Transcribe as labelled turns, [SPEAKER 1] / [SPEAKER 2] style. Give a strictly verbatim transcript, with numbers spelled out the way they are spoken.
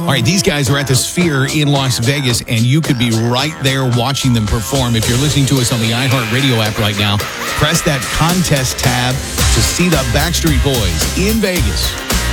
[SPEAKER 1] right, these guys are at the Sphere in Las Vegas, and you could be right there watching them perform. If you're listening to us on the iHeartRadio app right now, press that contest tab to see the Backstreet Boys in Vegas.